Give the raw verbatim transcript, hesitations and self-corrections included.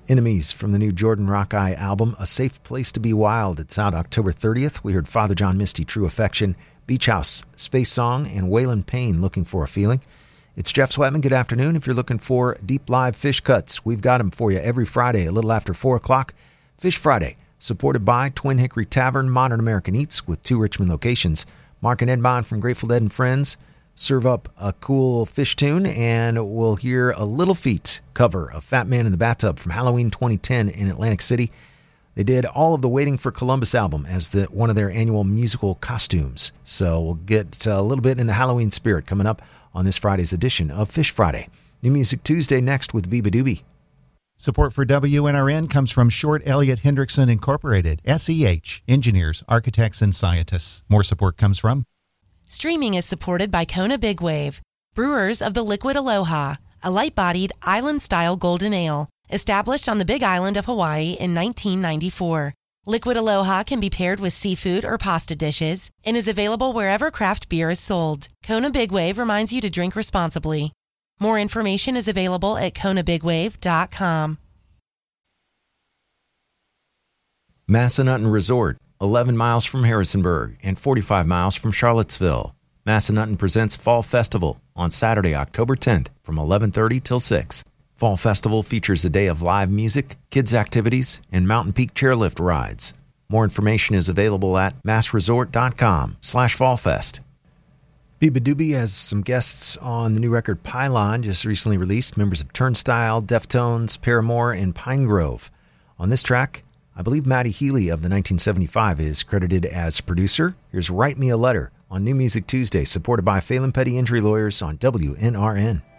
Enemies from the new Jordan Rockeye album, A Safe Place to Be Wild. It's out October thirtieth. We heard Father John Misty, True Affection, Beach House, Space Song, and Waylon Payne, Looking for a Feeling. It's Jeff Sweatman. Good afternoon. If you're looking for deep live fish cuts, we've got them for you every Friday a little after four o'clock. Fish Friday, supported by Twin Hickory Tavern, Modern American Eats, with two Richmond locations. Mark and Ed Bond from Grateful Dead and Friends serve up a cool fish tune, and we'll hear a Little Feat cover of Fat Man in the Bathtub from Halloween twenty ten in Atlantic City. They did all of the Waiting for Columbus album as the one of their annual musical costumes. So we'll get a little bit in the Halloween spirit coming up on this Friday's edition of Fish Friday. New Music Tuesday next with Biba Doobie. Support for W N R N comes from Short Elliott Hendrickson Incorporated, S E H, engineers, architects, and scientists. More support comes from Streaming is supported by Kona Big Wave, brewers of the Liquid Aloha, a light-bodied, island-style golden ale, established on the Big Island of Hawaii in nineteen ninety-four. Liquid Aloha can be paired with seafood or pasta dishes and is available wherever craft beer is sold. Kona Big Wave reminds you to drink responsibly. More information is available at kona big wave dot com. Massanutten Resort, eleven miles from Harrisonburg and forty-five miles from Charlottesville. Massanutten presents Fall Festival on Saturday, October tenth from eleven thirty till six. Fall Festival features a day of live music, kids' activities, and Mountain Peak chairlift rides. More information is available at massresort.com slash fallfest. Biba Doobie has some guests on the new record Pylon, just recently released. Members of Turnstile, Deftones, Paramore, and Pinegrove. On this track, I believe Matty Healy of the nineteen seventy-five is credited as producer. Here's Write Me a Letter on New Music Tuesday, supported by Phelan Petty Injury Lawyers on W N R N.